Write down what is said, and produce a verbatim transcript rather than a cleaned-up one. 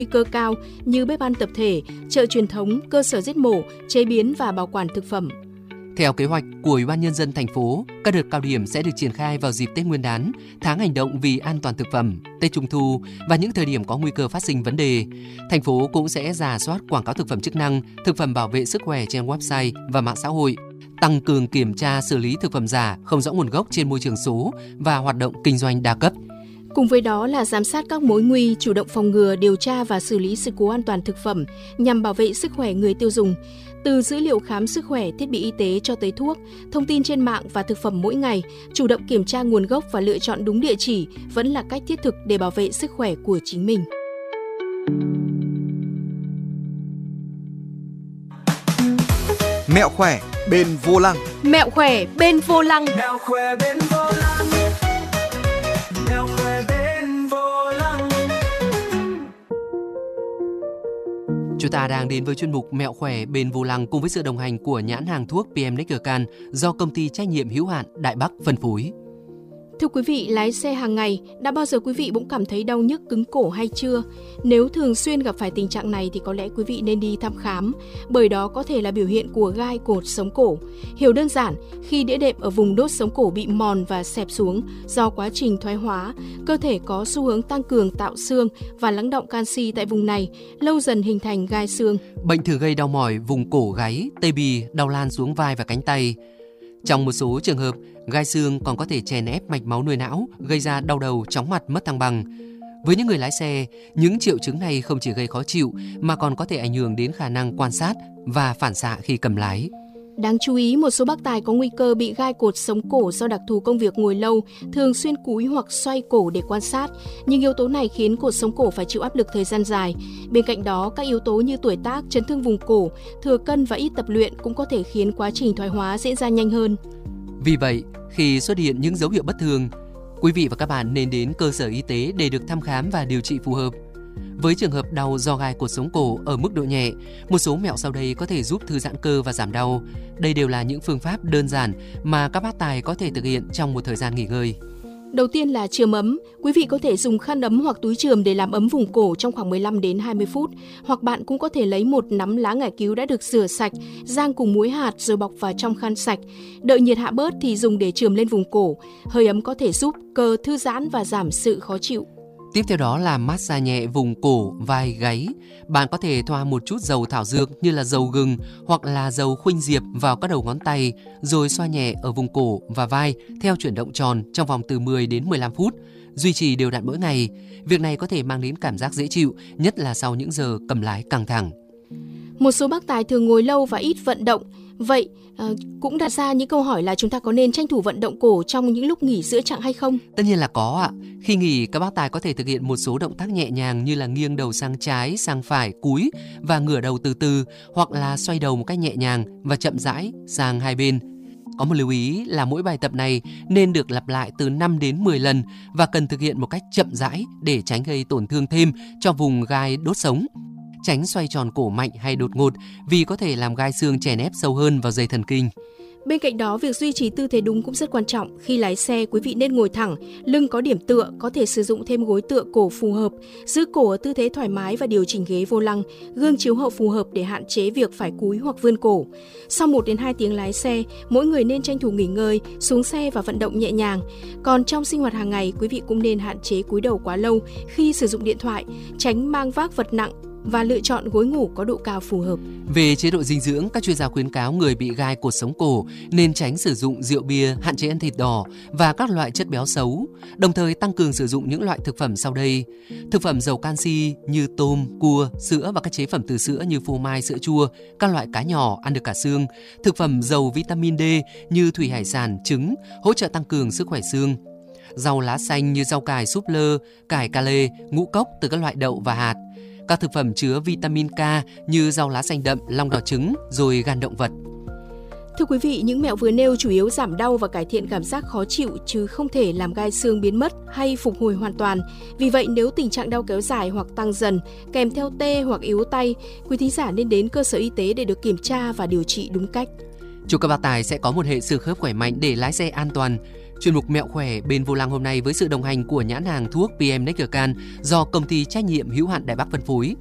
nguy cơ cao như bếp ăn tập thể, chợ truyền thống, cơ sở giết mổ, chế biến và bảo quản thực phẩm. Theo kế hoạch của Ủy ban Nhân dân thành phố, các đợt cao điểm sẽ được triển khai vào dịp Tết Nguyên đán, tháng hành động vì an toàn thực phẩm, Tết Trung thu và những thời điểm có nguy cơ phát sinh vấn đề. Thành phố cũng sẽ rà soát quảng cáo thực phẩm chức năng, thực phẩm bảo vệ sức khỏe trên website và mạng xã hội, tăng cường kiểm tra xử lý thực phẩm giả không rõ nguồn gốc trên môi trường số và hoạt động kinh doanh đa cấp. Cùng với đó là giám sát các mối nguy, chủ động phòng ngừa, điều tra và xử lý sự cố an toàn thực phẩm nhằm bảo vệ sức khỏe người tiêu dùng. Từ dữ liệu khám sức khỏe, thiết bị y tế cho tới thuốc, thông tin trên mạng và thực phẩm mỗi ngày, chủ động kiểm tra nguồn gốc và lựa chọn đúng địa chỉ vẫn là cách thiết thực để bảo vệ sức khỏe của chính mình. Mẹo khỏe bên vô lăng. Mẹo khỏe bên vô lăng. Mẹo khỏe bên vô lăng. Mẹo khỏe bên vô lăng. Chúng ta đang đến với chuyên mục Mẹo khỏe bên vô lăng cùng với sự đồng hành của nhãn hàng thuốc pê em Neckercan do công ty trách nhiệm hữu hạn Đại Bắc phân phối. Thưa quý vị, lái xe hàng ngày, đã bao giờ quý vị cũng cảm thấy đau nhức cứng cổ hay chưa? Nếu thường xuyên gặp phải tình trạng này thì có lẽ quý vị nên đi thăm khám, bởi đó có thể là biểu hiện của gai cột sống cổ. Hiểu đơn giản, khi đĩa đệm ở vùng đốt sống cổ bị mòn và xẹp xuống do quá trình thoái hóa, cơ thể có xu hướng tăng cường tạo xương và lắng đọng canxi tại vùng này, lâu dần hình thành gai xương. Bệnh thường gây đau mỏi vùng cổ gáy, tê bì, đau lan xuống vai và cánh tay. Trong một số trường hợp, gai xương còn có thể chèn ép mạch máu nuôi não, gây ra đau đầu, chóng mặt, mất thăng bằng. Với những người lái xe, những triệu chứng này không chỉ gây khó chịu mà còn có thể ảnh hưởng đến khả năng quan sát và phản xạ khi cầm lái. Đáng chú ý, một số bác tài có nguy cơ bị gai cột sống cổ do đặc thù công việc ngồi lâu, thường xuyên cúi hoặc xoay cổ để quan sát. Nhưng yếu tố này khiến cột sống cổ phải chịu áp lực thời gian dài. Bên cạnh đó, các yếu tố như tuổi tác, chấn thương vùng cổ, thừa cân và ít tập luyện cũng có thể khiến quá trình thoái hóa diễn ra nhanh hơn. Vì vậy, khi xuất hiện những dấu hiệu bất thường, quý vị và các bạn nên đến cơ sở y tế để được thăm khám và điều trị phù hợp. Với trường hợp đau do gai cột sống cổ ở mức độ nhẹ, một số mẹo sau đây có thể giúp thư giãn cơ và giảm đau. Đây đều là những phương pháp đơn giản mà các bác tài có thể thực hiện trong một thời gian nghỉ ngơi. Đầu tiên là chườm ấm. Quý vị có thể dùng khăn ấm hoặc túi chườm để làm ấm vùng cổ trong khoảng mười lăm đến hai mươi phút. Hoặc bạn cũng có thể lấy một nắm lá ngải cứu đã được rửa sạch, rang cùng muối hạt rồi bọc vào trong khăn sạch. Đợi nhiệt hạ bớt thì dùng để chườm lên vùng cổ. Hơi ấm có thể giúp cơ thư giãn và giảm sự khó chịu. Tiếp theo đó là massage nhẹ vùng cổ, vai, gáy. Bạn có thể thoa một chút dầu thảo dược như là dầu gừng hoặc là dầu khuynh diệp vào các đầu ngón tay, rồi xoa nhẹ ở vùng cổ và vai theo chuyển động tròn trong vòng từ mười đến mười lăm phút. Duy trì đều đặn mỗi ngày. Việc này có thể mang đến cảm giác dễ chịu, nhất là sau những giờ cầm lái căng thẳng. Một số bác tài thường ngồi lâu và ít vận động. Vậy à, cũng đặt ra những câu hỏi là chúng ta có nên tranh thủ vận động cổ trong những lúc nghỉ giữa chặng hay không? Tất nhiên là có ạ. Khi nghỉ, các bác tài có thể thực hiện một số động tác nhẹ nhàng như là nghiêng đầu sang trái, sang phải, cúi và ngửa đầu từ từ, hoặc là xoay đầu một cách nhẹ nhàng và chậm rãi sang hai bên. Có một lưu ý là mỗi bài tập này nên được lặp lại từ năm đến mười lần và cần thực hiện một cách chậm rãi để tránh gây tổn thương thêm cho vùng gai đốt sống. Tránh xoay tròn cổ mạnh hay đột ngột vì có thể làm gai xương chèn ép sâu hơn vào dây thần kinh. Bên cạnh đó, việc duy trì tư thế đúng cũng rất quan trọng. Khi lái xe, quý vị nên ngồi thẳng, lưng có điểm tựa, có thể sử dụng thêm gối tựa cổ phù hợp, giữ cổ ở tư thế thoải mái và điều chỉnh ghế vô lăng, gương chiếu hậu phù hợp để hạn chế việc phải cúi hoặc vươn cổ. Sau một đến hai tiếng lái xe, mỗi người nên tranh thủ nghỉ ngơi, xuống xe và vận động nhẹ nhàng. Còn trong sinh hoạt hàng ngày, quý vị cũng nên hạn chế cúi đầu quá lâu khi sử dụng điện thoại, tránh mang vác vật nặng và lựa chọn gối ngủ có độ cao phù hợp. Về chế độ dinh dưỡng, các chuyên gia khuyến cáo người bị gai cột sống cổ nên tránh sử dụng rượu bia, hạn chế ăn thịt đỏ và các loại chất béo xấu, đồng thời tăng cường sử dụng những loại thực phẩm sau đây. Thực phẩm giàu canxi như tôm, cua, sữa và các chế phẩm từ sữa như phô mai, sữa chua, các loại cá nhỏ ăn được cả xương. Thực phẩm giàu vitamin D như thủy hải sản, trứng, hỗ trợ tăng cường sức khỏe xương. Rau lá xanh như rau cải, súp lơ, cải cà lê, ngũ cốc từ các loại đậu và hạt. Các thực phẩm chứa vitamin K như rau lá xanh đậm, long đỏ trứng, rồi gan động vật. Thưa quý vị, những mẹo vừa nêu chủ yếu giảm đau và cải thiện cảm giác khó chịu chứ không thể làm gai xương biến mất hay phục hồi hoàn toàn. Vì vậy, nếu tình trạng đau kéo dài hoặc tăng dần, kèm theo tê hoặc yếu tay, quý thính giả nên đến cơ sở y tế để được kiểm tra và điều trị đúng cách. Chúc các bác tài sẽ có một hệ xương khớp khỏe mạnh để lái xe an toàn. Chuyên mục Mẹo khỏe bên vô lăng hôm nay với sự đồng hành của nhãn hàng thuốc pê em Neckercan do công ty trách nhiệm hữu hạn Đài Bắc phân phối.